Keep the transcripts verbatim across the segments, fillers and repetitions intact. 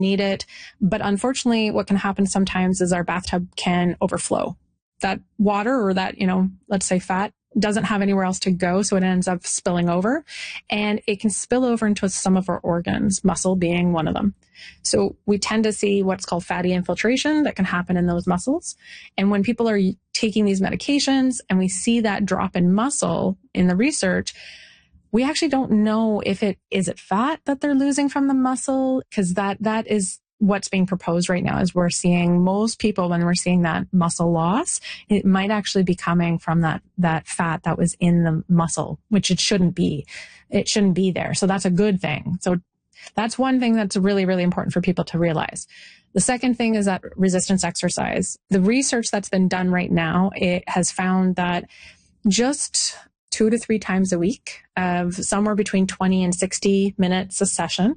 need it. But unfortunately, what can happen sometimes is our bathtub can overflow. That water or that, you know, let's say fat doesn't have anywhere else to go. So it ends up spilling over and it can spill over into some of our organs, muscle being one of them. So we tend to see what's called fatty infiltration that can happen in those muscles. And when people are taking these medications and we see that drop in muscle in the research, we actually don't know if it is it fat that they're losing from the muscle, because that that is what's being proposed right now. Is we're seeing most people, when we're seeing that muscle loss, it might actually be coming from that that fat that was in the muscle, which it shouldn't be. It shouldn't be there. So that's a good thing. So that's one thing that's really, really important for people to realize. The second thing is that resistance exercise. The research that's been done right now, it has found that just two to three times a week of somewhere between twenty and sixty minutes a session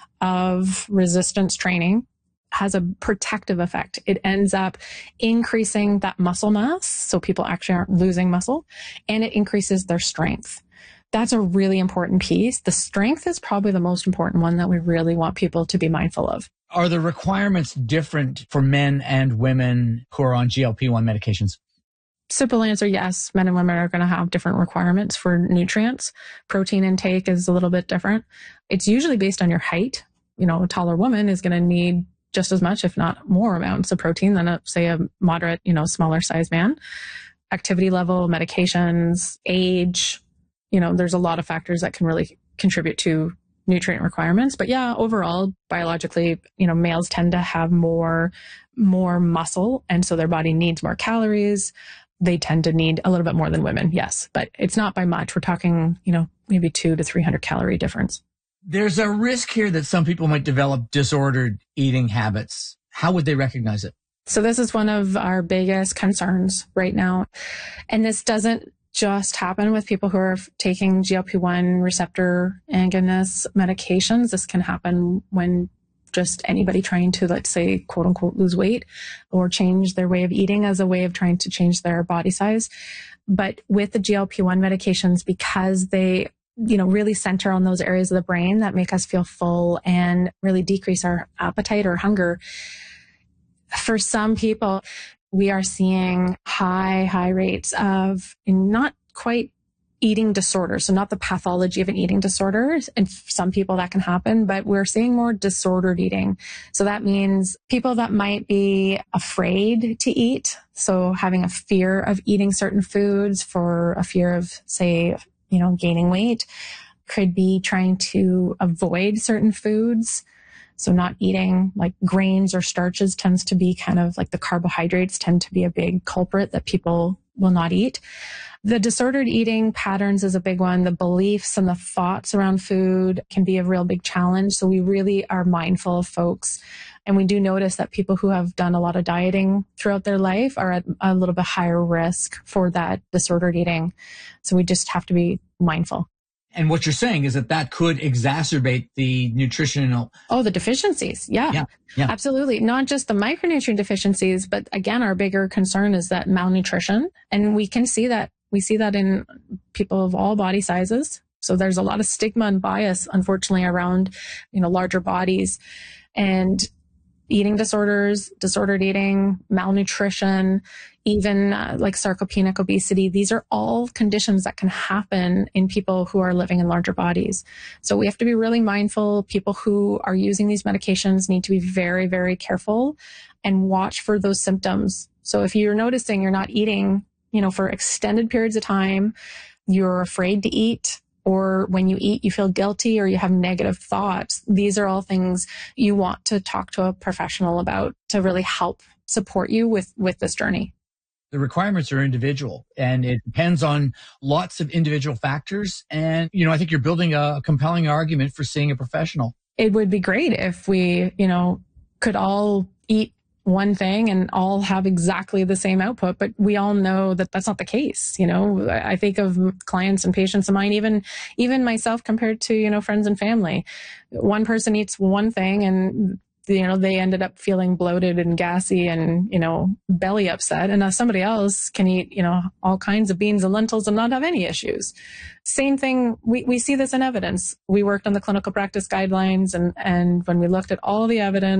of resistance training has a protective effect. It ends up increasing that muscle mass, so people actually aren't losing muscle, and it increases their strength. That's a really important piece. The strength is probably the most important one that we really want people to be mindful of. Are the requirements different for men and women who are on G L P one medications? Simple answer, yes. Men and women are going to have different requirements for nutrients. Protein intake is a little bit different. It's usually based on your height. You know, a taller woman is going to need just as much, if not more amounts of protein than, a, say, a moderate, you know, smaller size man. Activity level, medications, age, you know, there's a lot of factors that can really contribute to nutrient requirements. But yeah, overall, biologically, you know, males tend to have more, more muscle. And so their body needs more calories. They tend to need a little bit more than women. Yes. But it's not by much. We're talking, you know, maybe two to three hundred calorie difference. There's a risk here that some people might develop disordered eating habits. How would they recognize it? So this is one of our biggest concerns right now. And this doesn't just happen with people who are taking G L P one receptor agonist medications. This can happen when just anybody trying to, let's say, quote unquote, lose weight or change their way of eating as a way of trying to change their body size. But with the G L P one medications, because they, you know, really center on those areas of the brain that make us feel full and really decrease our appetite or hunger, for some people, we are seeing high, high rates of not quite eating disorders. So not the pathology of an eating disorder. And for some people that can happen, but we're seeing more disordered eating. So that means people that might be afraid to eat. So having a fear of eating certain foods for a fear of, say, you know, gaining weight, could be trying to avoid certain foods. So not eating like grains or starches tends to be kind of like the carbohydrates tend to be a big culprit that people will not eat. The disordered eating patterns is a big one. The beliefs and the thoughts around food can be a real big challenge. So we really are mindful of folks. And we do notice that people who have done a lot of dieting throughout their life are at a little bit higher risk for that disordered eating. So we just have to be mindful. And what you're saying is that that could exacerbate the nutritional... Oh, the deficiencies. Yeah. Yeah, yeah. Absolutely. Not just the micronutrient deficiencies, but again, our bigger concern is that malnutrition. And we can see that. We see that in people of all body sizes. So there's a lot of stigma and bias, unfortunately, around, you know, larger bodies and eating disorders, disordered eating, malnutrition, even uh, like sarcopenic obesity. These are all conditions that can happen in people who are living in larger bodies. So we have to be really mindful. People who are using these medications need to be very, very careful and watch for those symptoms. So if you're noticing you're not eating, you know, for extended periods of time, you're afraid to eat, or when you eat, you feel guilty or you have negative thoughts, these are all things you want to talk to a professional about to really help support you with, with this journey. The requirements are individual and it depends on lots of individual factors. And, you know, I think you're building a compelling argument for seeing a professional. It would be great if we, you know, could all eat one thing and all have exactly the same output, but we all know that that's not the case. You know, I think of clients and patients of mine, even, even myself compared to, you know, friends and family. One person eats one thing and you know, they ended up feeling bloated and gassy and, you know, belly upset. And now somebody else can eat, you know, all kinds of beans and lentils and not have any issues. Same thing. We, we see this in evidence. We worked on the clinical practice guidelines, and, and when we looked at all the evidence,